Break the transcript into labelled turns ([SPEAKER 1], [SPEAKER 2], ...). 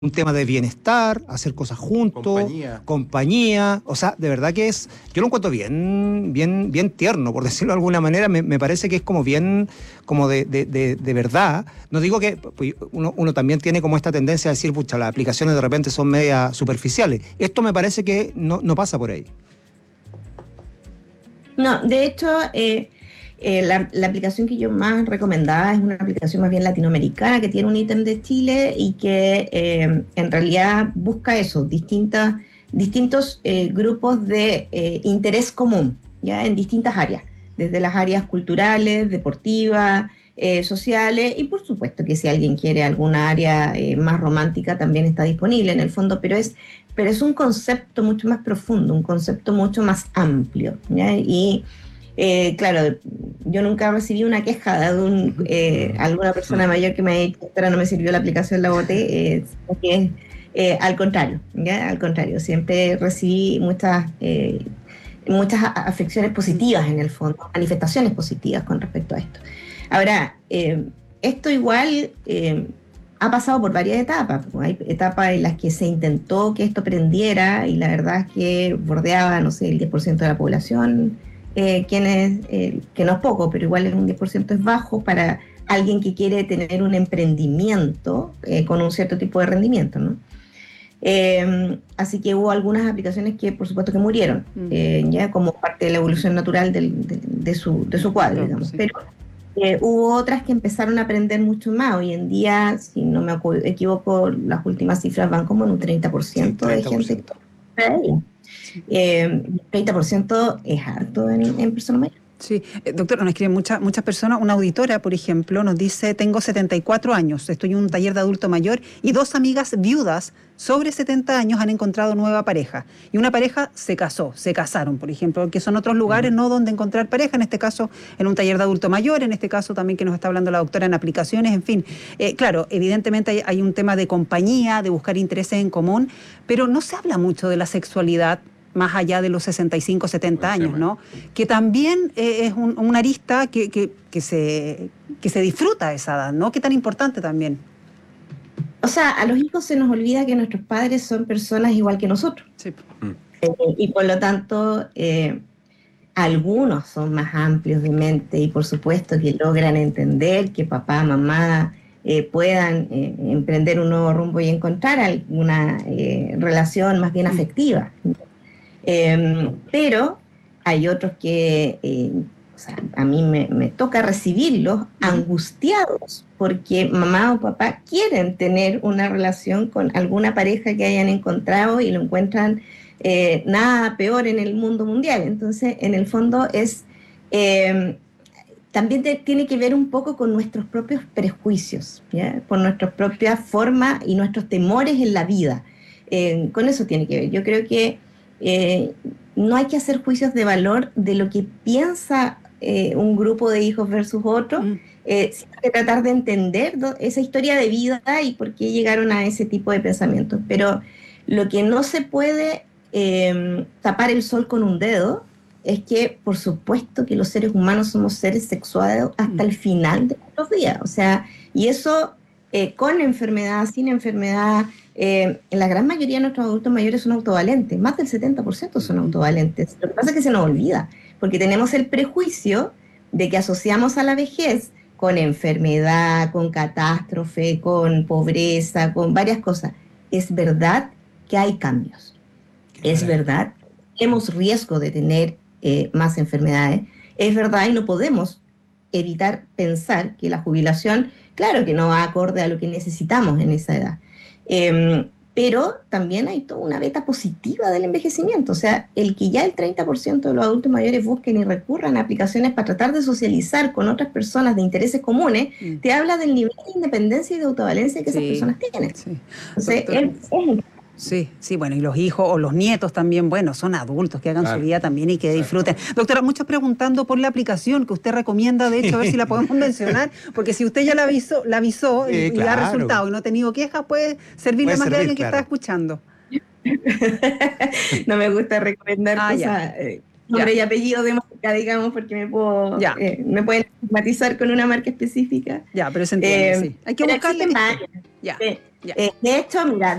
[SPEAKER 1] un tema de bienestar, hacer cosas juntos, compañía, o sea, de verdad que yo lo encuentro bien tierno, por decirlo de alguna manera. Me parece que es como bien, como de verdad. No digo que pues, uno también tiene como esta tendencia a decir, pucha, las aplicaciones de repente son media superficiales. Esto me parece que no pasa por ahí.
[SPEAKER 2] No, de hecho, la aplicación que yo más recomendaba es una aplicación más bien latinoamericana que tiene un ítem de Chile y que en realidad busca eso, distintos grupos de interés común, ¿ya? En distintas áreas, desde las áreas culturales, deportivas, sociales, y por supuesto que si alguien quiere alguna área más romántica también está disponible en el fondo, pero es un concepto mucho más profundo, un concepto mucho más amplio, ¿ya? Y claro, yo nunca recibí una queja de alguna persona mayor que me haya dicho, pero no me sirvió la aplicación, la boté, porque al contrario, ¿ya? Al contrario, siempre recibí muchas afecciones positivas en el fondo, manifestaciones positivas con respecto a esto. Ahora, esto igual ha pasado por varias etapas. Hay etapas en las que se intentó que esto prendiera y la verdad es que bordeaba, no sé, el 10% de la población, que no es poco, pero igual un 10% es bajo para alguien que quiere tener un emprendimiento con un cierto tipo de rendimiento, ¿no? Así que hubo algunas aplicaciones que por supuesto que murieron, ya como parte de la evolución natural de su cuadro, digamos. Sí. Pero hubo otras que empezaron a aprender mucho más. Hoy en día, si no me equivoco, las últimas cifras van como en un 30%, sí, 30%. De gente que está ahí. 30% es harto en personas mayores.
[SPEAKER 3] Sí, doctora, nos escriben muchas personas. Una auditora, por ejemplo, nos dice: tengo 74 años, estoy en un taller de adulto mayor y 2 amigas viudas sobre 70 años han encontrado nueva pareja. Y una pareja se casaron, por ejemplo, que son otros lugares, ¿no?, donde encontrar pareja, en este caso en un taller de adulto mayor, en este caso también que nos está hablando la doctora en aplicaciones, en fin. Claro, evidentemente hay un tema de compañía, de buscar intereses en común, pero no se habla mucho de la sexualidad más allá de los 65, 70 años, ¿no? Que también es una arista que se disfruta a esa edad, ¿no? Que tan importante también.
[SPEAKER 2] O sea, a los hijos se nos olvida que nuestros padres son personas igual que nosotros. Sí. Y por lo tanto, algunos son más amplios de mente y por supuesto que logran entender que papá, mamá puedan emprender un nuevo rumbo y encontrar alguna relación más bien afectiva. Pero hay otros que, o sea, a mí me toca recibirlos angustiados porque mamá o papá quieren tener una relación con alguna pareja que hayan encontrado y lo encuentran nada peor en el mundo mundial. Entonces, en el fondo también tiene que ver un poco con nuestros propios prejuicios, ¿ya? Por nuestras propias formas y nuestros temores en la vida. Con eso tiene que ver. Yo creo que no hay que hacer juicios de valor de lo que piensa un grupo de hijos versus otro, sino que tratar de entender esa historia de vida y por qué llegaron a ese tipo de pensamientos. Pero lo que no se puede tapar el sol con un dedo es que, por supuesto, que los seres humanos somos seres sexuados hasta el final de nuestros días. O sea, y eso con enfermedad, sin enfermedad. La gran mayoría de nuestros adultos mayores son autovalentes, más del 70% son autovalentes. Lo que pasa es que se nos olvida, porque tenemos el prejuicio de que asociamos a la vejez con enfermedad, con catástrofe, con pobreza, con varias cosas. Es verdad que hay cambios, es verdad que tenemos riesgo de tener más enfermedades, es verdad y no podemos evitar pensar que la jubilación, claro que no va acorde a lo que necesitamos en esa edad. Pero también hay toda una beta positiva del envejecimiento, o sea, el que ya el 30% de los adultos mayores busquen y recurran a aplicaciones para tratar de socializar con otras personas de intereses comunes, te habla del nivel de independencia y de autovalencia que esas personas tienen. Sí. Entonces,
[SPEAKER 3] Sí, bueno, y los hijos o los nietos también, bueno, son adultos, que hagan su vida también y que disfruten. Doctora, muchos preguntando por la aplicación que usted recomienda, de hecho, a ver si la podemos mencionar, porque si usted ya la avisó y da resultado y no ha tenido quejas, puede servirle más de alguien que está escuchando.
[SPEAKER 2] No me gusta recomendar cosas nombre y apellido de marca, digamos, porque me pueden estigmatizar con una marca específica.
[SPEAKER 3] Ya, pero se entiende, sí. Hay que buscarle.
[SPEAKER 2] De hecho, mira,